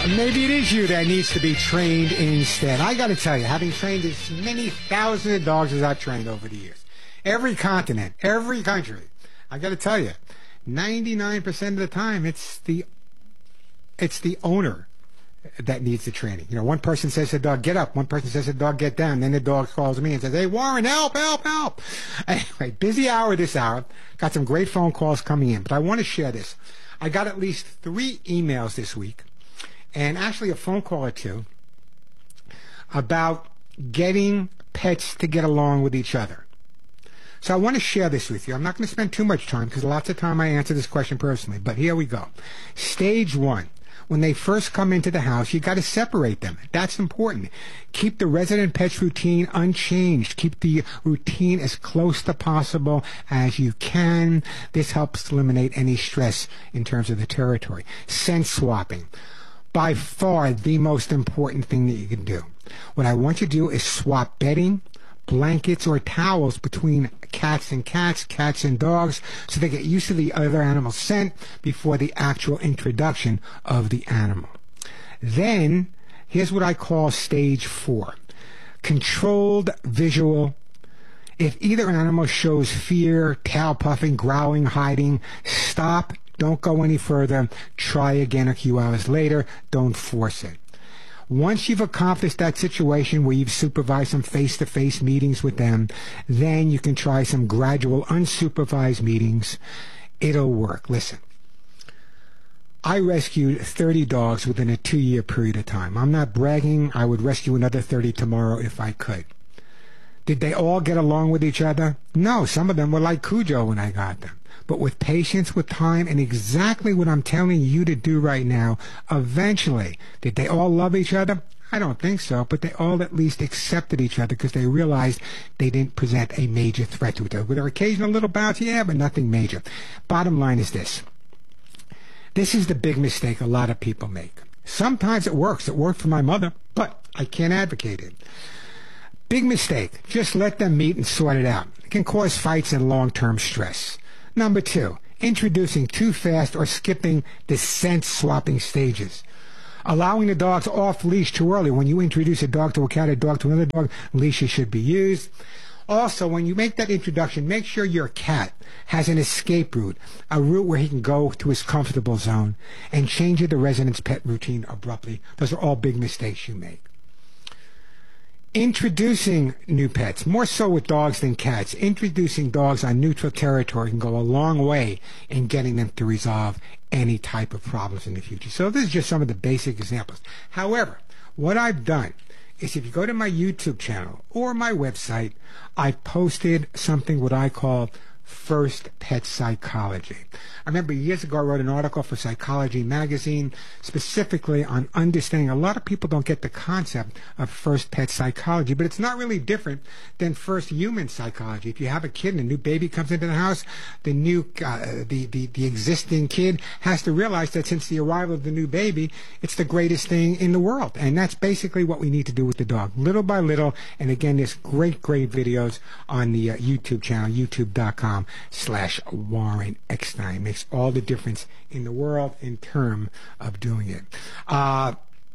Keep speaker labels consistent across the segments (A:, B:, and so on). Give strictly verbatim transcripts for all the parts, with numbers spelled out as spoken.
A: Maybe it is you that needs to be trained instead. I got to tell you, having trained as many thousands of dogs as I've trained over the years, every continent, every country, I got to tell you, ninety-nine percent of the time, it's the it's the owner that needs the training. You know, one person says to the dog, get up. One person says to the dog, get down. Then the dog calls me and says, hey, Warren, help, help, help. Anyway, busy hour this hour. Got some great phone calls coming in. But I want to share this. I got at least three emails this week, and actually a phone call or two, about getting pets to get along with each other. So I want to share this with you. I'm not going to spend too much time because lots of time I answer this question personally. But here we go. Stage one. When they first come into the house, you got to separate them. That's important. Keep the resident pet's routine unchanged. Keep the routine as close to possible as you can. This helps eliminate any stress in terms of the territory. Scent swapping. By far the most important thing that you can do. What I want you to do is swap bedding, blankets, or towels between cats and cats, cats and dogs, so they get used to the other animal's scent before the actual introduction of the animal. Then, here's what I call stage four. Controlled visual. If either animal shows fear, tail puffing, growling, hiding, stop. Don't go any further. Try again a few hours later. Don't force it. Once you've accomplished that situation where you've supervised some face-to-face meetings with them, then you can try some gradual unsupervised meetings. It'll work. Listen, I rescued thirty dogs within a two-year period of time. I'm not bragging. I would rescue another thirty tomorrow if I could. Did they all get along with each other? No, some of them were like Cujo when I got them. But with patience, with time, and exactly what I'm telling you to do right now, eventually, did they all love each other? I don't think so, but they all at least accepted each other because they realized they didn't present a major threat to each other. With their occasional little bouts, yeah, but nothing major. Bottom line is this. This is the big mistake a lot of people make. Sometimes it works. It worked for my mother, but I can't advocate it. Big mistake. Just let them meet and sort it out. It can cause fights and long-term stress. Number two, introducing too fast or skipping the scent swapping stages. Allowing the dogs off leash too early. When you introduce a dog to a cat, a dog to another dog, leashes should be used. Also, when you make that introduction, make sure your cat has an escape route, a route where he can go to his comfortable zone, and change the resident's pet routine abruptly. Those are all big mistakes you make. Introducing new pets, more so with dogs than cats. Introducing dogs on neutral territory can go a long way in getting them to resolve any type of problems in the future. So this is just some of the basic examples. However, what I've done is if you go to my YouTube channel or my website, I posted something what I call First Pet Psychology. I remember years ago I wrote an article for Psychology Magazine specifically on understanding. A lot of people don't get the concept of First Pet Psychology, but it's not really different than First Human Psychology. If you have a kid and a new baby comes into the house, the new, uh, the, the, the existing kid has to realize that since the arrival of the new baby, it's the greatest thing in the world. And that's basically what we need to do with the dog, little by little. And again, there's great, great videos on the uh, YouTube channel, youtube dot com slash Warren Eckstein. Makes all the difference in the world in terms of doing it. Uh,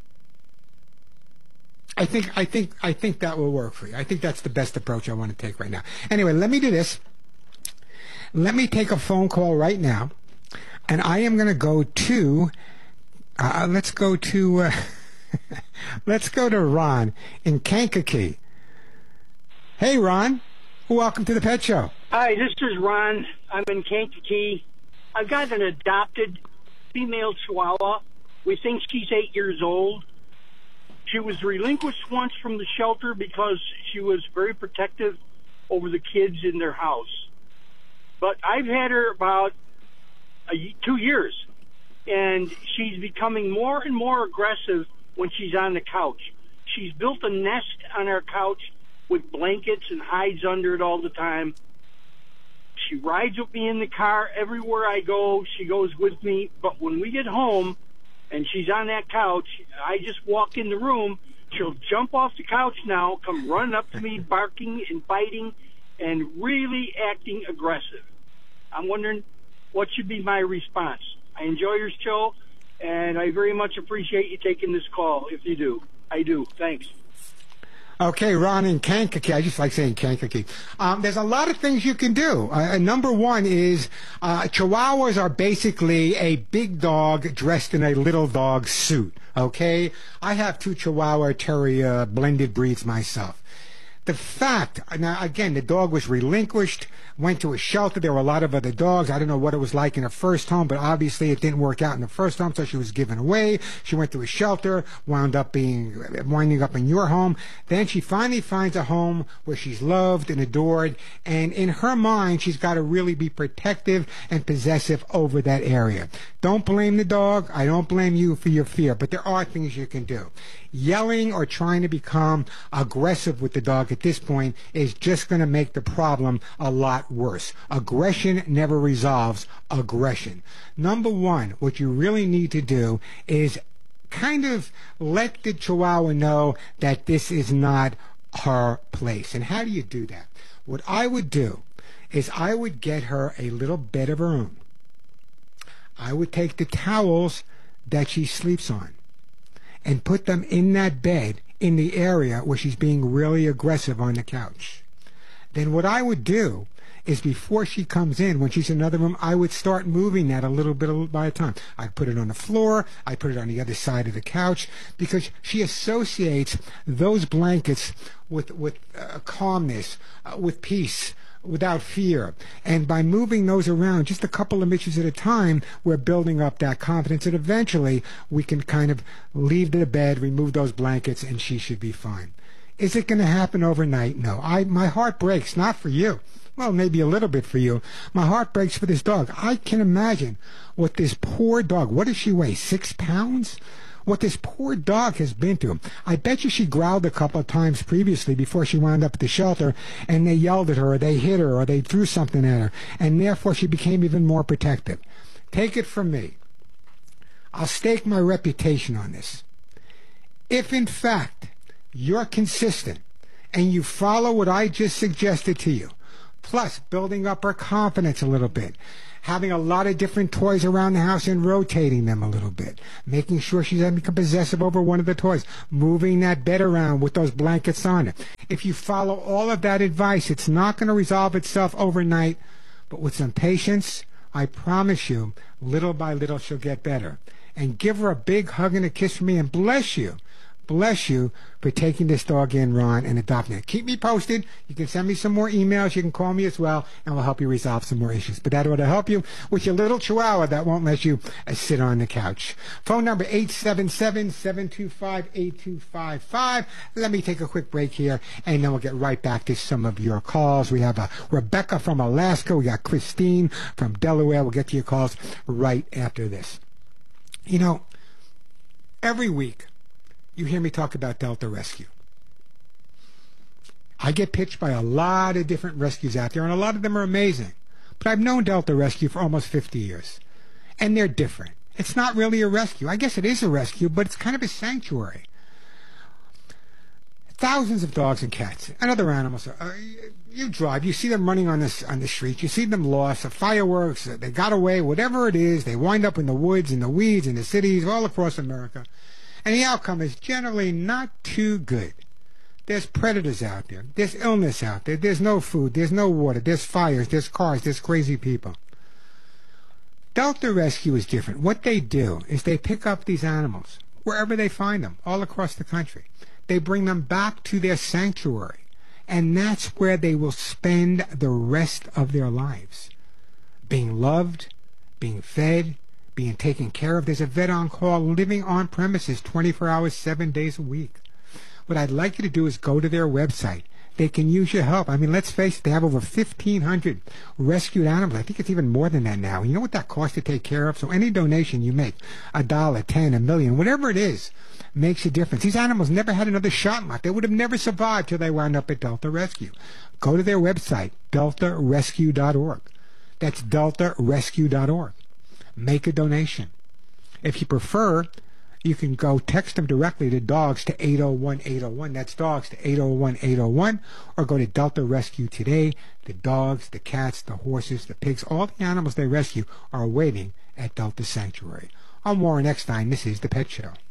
A: I think I think I think that will work for you. I think that's the best approach I want to take right now. Anyway, let me do this. Let me take a phone call right now, and I am going to go to. Uh, let's go to. Uh, let's go to Ron in Kankakee. Hey, Ron. Welcome to the Pet Show.
B: Hi, this is Ron. I'm in Kankakee. I've got an adopted female Chihuahua. We think she's eight years old. She was relinquished once from the shelter because she was very protective over the kids in their house. But I've had her about a, two years, and she's becoming more and more aggressive when she's on the couch. She's built a nest on our couch with blankets and hides under it all the time. She rides with me in the car everywhere I go. She goes with me. But when we get home and she's on that couch, I just walk in the room. She'll jump off the couch now, come running up to me, barking and biting, and really acting aggressive. I'm wondering what should be my response. I enjoy your show. and I very much appreciate you taking this call, if you do. I do. Thanks.
A: Okay, Ron in Kankakee. I just like saying Kankakee. Um, there's a lot of things you can do. Uh, number one is uh, Chihuahuas are basically a big dog dressed in a little dog suit. Okay? I have two Chihuahua Terrier blended breeds myself. The fact, now again, the dog was relinquished, went to a shelter. There were a lot of other dogs. I don't know what it was like in her first home, but obviously it didn't work out in the first home, so she was given away. She went to a shelter, wound up being, winding up in your home. Then she finally finds a home where she's loved and adored, and in her mind, she's got to really be protective and possessive over that area. Don't blame the dog. I don't blame you for your fear, but there are things you can do. Yelling or trying to become aggressive with the dog at this point is just going to make the problem a lot worse. Aggression never resolves aggression. Number one, what you really need to do is kind of let the Chihuahua know that this is not her place. And how do you do that? What I would do is I would get her a little bed of her own. I would take the towels that she sleeps on and put them in that bed in the area where she's being really aggressive on the couch. Then what I would do is before she comes in, when she's in another room, I would start moving that a little bit by a time. I'd put it on the floor, I'd put it on the other side of the couch, because she associates those blankets with, with uh, calmness, uh, with peace, without fear. And by moving those around just a couple of inches at a time, we're building up that confidence, and eventually we can kind of leave the bed, remove those blankets, and she should be fine. Is it going to happen overnight? No. I my heart breaks, not for you. Well, maybe a little bit for you. My heart breaks for this dog. I can imagine what this poor dog, what does she weigh, six pounds? What this poor dog has been through. I bet you she growled a couple of times previously before she wound up at the shelter, and they yelled at her, or they hit her, or they threw something at her, and therefore she became even more protective. Take it from me. I'll stake my reputation on this. If, in fact, you're consistent, and you follow what I just suggested to you, plus building up her confidence a little bit, having a lot of different toys around the house and rotating them a little bit, making sure she doesn't become possessive over one of the toys, moving that bed around with those blankets on it. If you follow all of that advice, it's not going to resolve itself overnight, but with some patience, I promise you, little by little she'll get better. And give her a big hug and a kiss from me, and bless you. Bless you for taking this dog in, Ron, and adopting it. Keep me posted. You can send me some more emails. You can call me as well, and we'll help you resolve some more issues. But that ought to help you with your little Chihuahua that won't let you uh, sit on the couch. Phone number eight seven seven, seven two five, eight two five five. Let me take a quick break here, and then we'll get right back to some of your calls. We have uh, Rebecca from Alaska. We got Christine from Delaware. We'll get to your calls right after this. You know, every week, you hear me talk about Delta Rescue. I get pitched by a lot of different rescues out there, and a lot of them are amazing. But I've known Delta Rescue for almost fifty years, and they're different. It's not really a rescue. I guess it is a rescue, but it's kind of a sanctuary. Thousands of dogs and cats and other animals. Uh, you drive, you see them running on this on the street, you see them lost, the fireworks, they got away, whatever it is, they wind up in the woods, in the weeds, in the cities, all across America. And the outcome is generally not too good. There's predators out there. There's illness out there. There's no food. There's no water. There's fires. There's cars. There's crazy people. Delta Rescue is different. What they do is they pick up these animals, wherever they find them, all across the country. They bring them back to their sanctuary. And that's where they will spend the rest of their lives. Being loved, being fed, being taken care of. There's a vet on call living on premises twenty-four hours, seven days a week. What I'd like you to do is go to their website. They can use your help. I mean, let's face it, they have over fifteen hundred rescued animals. I think it's even more than that now. You know what that costs to take care of? So any donation you make, a dollar, ten, a million, whatever it is, makes a difference. These animals never had another shot in life. They would have never survived till they wound up at Delta Rescue. Go to their website, delta rescue dot org. That's delta rescue dot org. Make a donation. If you prefer, you can go text them directly to dogs to eight oh one, eight oh one. That's dogs to eight oh one, eight oh one. Or go to Delta Rescue today. The dogs, the cats, the horses, the pigs, all the animals they rescue are waiting at Delta Sanctuary. I'm Warren Eckstein. This is The Pet Show.